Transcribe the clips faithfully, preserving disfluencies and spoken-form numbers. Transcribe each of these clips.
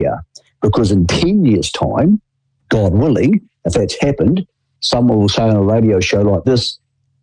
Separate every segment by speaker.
Speaker 1: because in ten years' time, God willing, if that's happened, someone will say on a radio show like this,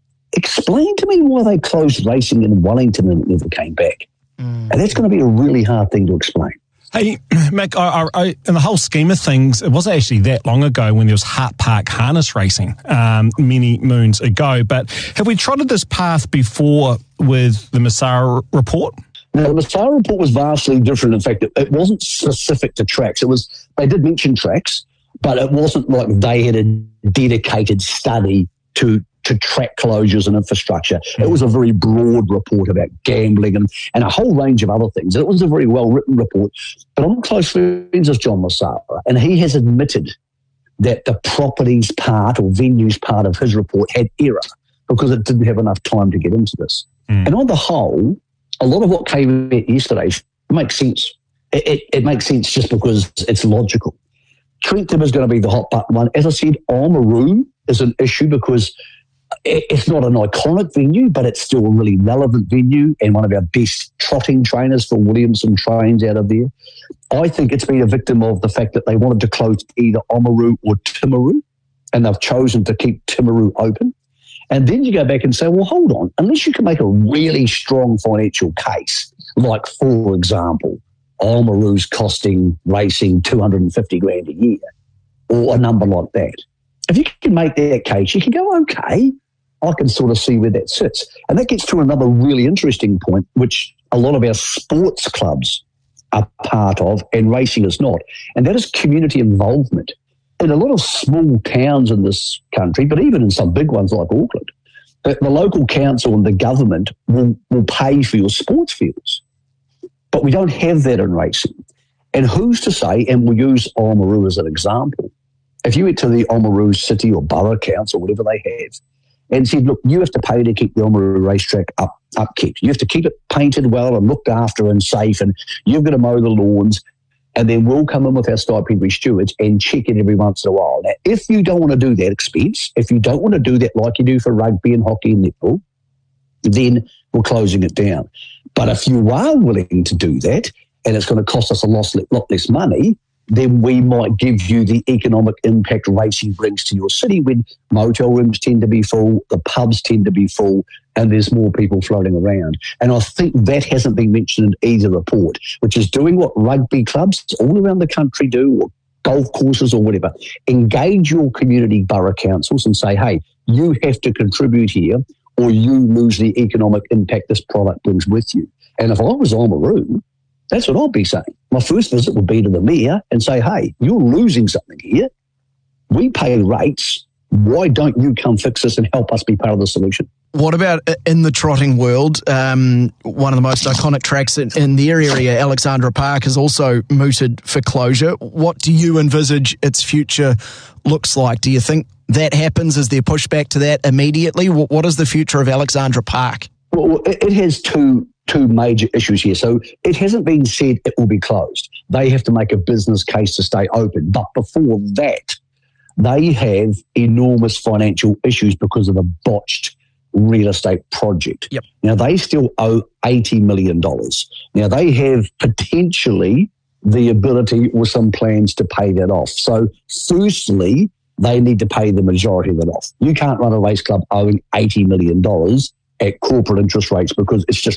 Speaker 1: explain to me why they closed racing in Wellington and it never came back. Mm. And that's going to be a really hard thing to explain.
Speaker 2: Hey, Mick, I, I, I, in the whole scheme of things, it wasn't actually that long ago when there was Hart Park harness racing, um, many moons ago. But have we trotted this path before with the Masara report?
Speaker 1: Now, the Masara report was vastly different. In fact, it, it wasn't specific to tracks. It was, they did mention tracks, but it wasn't like they had a dedicated study to to track closures and infrastructure. It was a very broad report about gambling and, and a whole range of other things. It was a very well-written report. But I'm close friends with John Masara, and he has admitted that the properties part or venues part of his report had error because it didn't have enough time to get into this. Mm. And on the whole, a lot of what came out yesterday makes sense. It, it, it makes sense just because it's logical. Trentham is going to be the hot button one. As I said, Oamaru is an issue because it's not an iconic venue, but it's still a really relevant venue and one of our best trotting trainers for Williamson trains out of there. I think it's been a victim of the fact that they wanted to close either Oamaru or Timaru, and they've chosen to keep Timaru open. And then you go back and say, well, hold on, unless you can make a really strong financial case, like, for example, Oamaru's costing racing two hundred fifty grand a year, or a number like that. If you can make that case, you can go, okay, I can sort of see where that sits. And that gets to another really interesting point, which a lot of our sports clubs are part of, and racing is not, and that is community involvement. In a lot of small towns in this country, but even in some big ones like Auckland, the, the local council and the government will, will pay for your sports fields. But we don't have that in racing. And who's to say, and we'll use Oamaru as an example, if you went to the Oamaru City or Borough Council, whatever they have, and said, look, you have to pay to keep the Oamaru racetrack up, upkeep. You have to keep it painted well and looked after and safe, and you've got to mow the lawns, and then we'll come in with our stipendiary stewards and check it every once in a while. Now, if you don't want to do that expense, if you don't want to do that like you do for rugby and hockey and netball, then we're closing it down. But if you are willing to do that, and it's going to cost us a lot, lot less money, then we might give you the economic impact racing brings to your city when motel rooms tend to be full, the pubs tend to be full, and there's more people floating around. And I think that hasn't been mentioned in either report, which is doing what rugby clubs all around the country do, or golf courses or whatever. Engage your community borough councils and say, hey, you have to contribute here or you lose the economic impact this product brings with you. And if I was Oamaru, that's what I'd be saying. My first visit would be to the mayor and say, hey, you're losing something here. We pay rates. Why don't you come fix this and help us be part of the solution?
Speaker 3: What about in the trotting world? Um, one of the most iconic tracks in, in their area, Alexandra Park, is also mooted for closure. What do you envisage its future looks like? Do you think that happens? Is there pushback to that immediately? What, what is the future of Alexandra Park?
Speaker 1: Well, it, it has two two major issues here. So it hasn't been said it will be closed. They have to make a business case to stay open. But before that, they have enormous financial issues because of a botched real estate project.
Speaker 3: Yep.
Speaker 1: Now, they still owe eighty million dollars. Now, they have potentially the ability or some plans to pay that off. So firstly, they need to pay the majority of it off. You can't run a race club owing eighty million dollars at corporate interest rates because it's just